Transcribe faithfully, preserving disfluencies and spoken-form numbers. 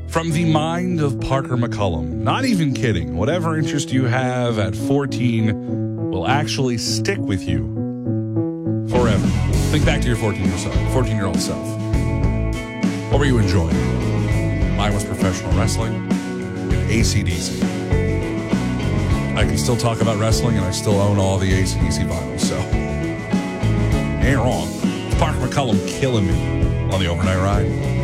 From the mind of Parker McCullum. Not even kidding. Whatever interest you have at fourteen will actually stick with you forever. Think back to your fourteen-year-old self. What were you enjoying? Mine was professional wrestling and A C D C. I can still talk about wrestling, and I still own all the A C D C vinyls, so ain't wrong. It's Parker McCullum killing me on the overnight ride.